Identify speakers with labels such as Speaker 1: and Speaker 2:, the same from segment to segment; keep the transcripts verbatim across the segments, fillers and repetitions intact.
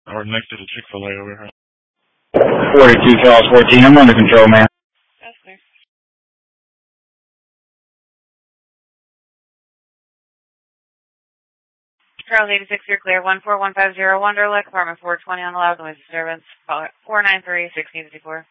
Speaker 1: Or next to the Chick-fil-A over here.
Speaker 2: forty-two Falls fourteen, I'm under control, man.
Speaker 3: That's clear. Charles eighty-six, you're clear. one four one five zero Wonderlick, apartment four twenty on the loud noise disturbance. Call it four nine three, one six five four.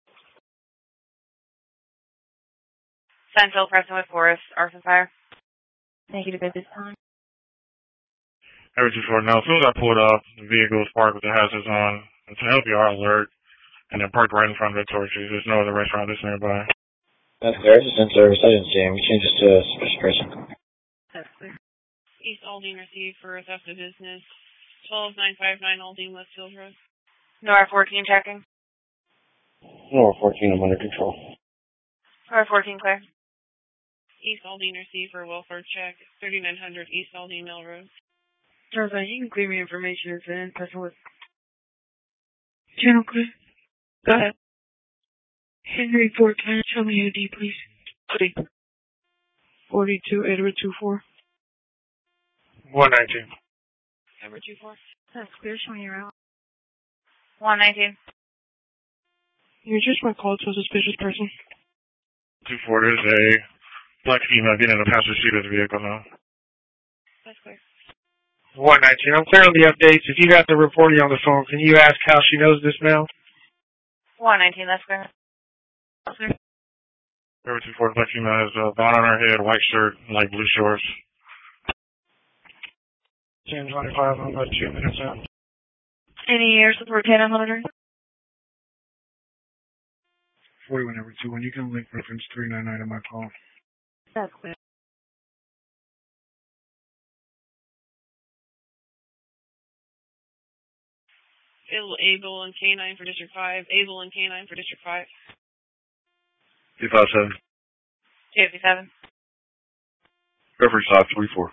Speaker 3: Central, Preston with Forest, arson fire. Negative at this time.
Speaker 1: Every two four. Now, as soon as I pulled up, the vehicle was parked with the hazards on. It's an L P R alert, and they're parked right in front of the torches. There's no other restaurant that's nearby.
Speaker 2: That's clear. It's a send service. I didn't see him. Change this to a suspicious person.
Speaker 3: That's clear. East Aldine received for theft of business. twelve nine five nine Aldine West Hills Road. Nora fourteen checking.
Speaker 2: Nora fourteen, I'm under control.
Speaker 3: Nora fourteen clear. East Aldine received for welfare check. thirty-nine hundred East Aldine Mill Road.
Speaker 4: Charles, you can clear me information and send person with channel clear. Go ahead. Henry four ten, show me your D, please. City. forty-two, Edward two four.
Speaker 1: one nineteen.
Speaker 3: Edward two four.
Speaker 4: That's clear, show me your out.
Speaker 3: one nineteen.
Speaker 4: You just my call to a suspicious person.
Speaker 1: two four, there's a black female getting in the passenger seat of the vehicle now.
Speaker 3: That's clear.
Speaker 5: one nineteen. I'm clear on the updates. If you got the reporting on the phone, can you ask how she knows this now?
Speaker 3: one nineteen, that's clear. That's clear.
Speaker 1: Every two four, black female has a bonnet on her head, white shirt, light blue shorts.
Speaker 5: ten twenty-five, I'm about two minutes out.
Speaker 4: Any air support ten monitoring?
Speaker 5: forty-one over two one. You can link reference three nine nine on my call.
Speaker 4: That's clear.
Speaker 3: Able, Able and K nine for District five. Able and K nine for District five.
Speaker 1: two five seven.
Speaker 3: two fifty-seven.
Speaker 1: Reference five three four.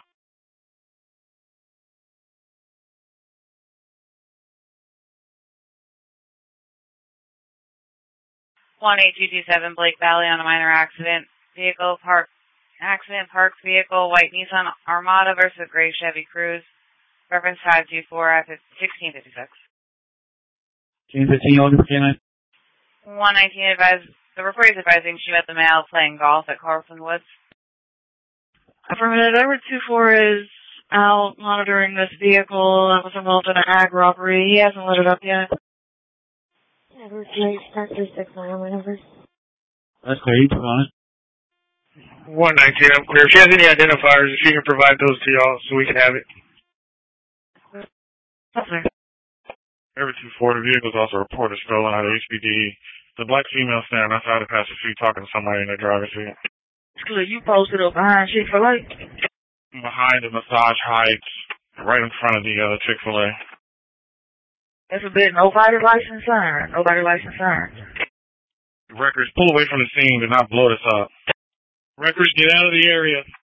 Speaker 3: one eight two two seven Blake Valley on a minor accident. Vehicle park. Accident parked vehicle, white Nissan Armada versus gray Chevy Cruze. Reference five two four at sixteen fifty-six.
Speaker 2: sixteen fifteen, you're looking for K nine?
Speaker 3: one nineteen advised, the report is advising she met the male playing golf at Carlson Woods.
Speaker 4: Affirmative. Edward two four is out monitoring this vehicle that was involved in an ag robbery. He hasn't lit it up yet.
Speaker 6: Edward two eight, start three six nine, my numbers.
Speaker 2: That's clear. You put on it.
Speaker 5: one nineteen, I'm clear. If she has any identifiers, if she can provide those to y'all so we can have it.
Speaker 4: That's clear.
Speaker 1: Every two four, the vehicle is also reported stolen out of H B D. The black female standing outside the passenger seat talking to somebody in the driver's seat.
Speaker 4: It's clear. You posted up behind Chick-fil-A.
Speaker 1: Behind the Massage Heights, right in front of the uh, Chick-fil-A.
Speaker 4: That's a bit nobody license siren. Nobody license siren.
Speaker 1: Records, pull away from the scene. Do not blow this up. Records, get out of the area.